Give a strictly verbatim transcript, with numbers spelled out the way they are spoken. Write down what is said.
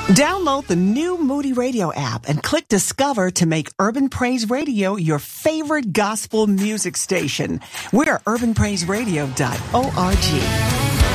Download the new Moody Radio app and click Discover to make Urban Praise Radio your favorite gospel music station. We're urban praise radio dot org.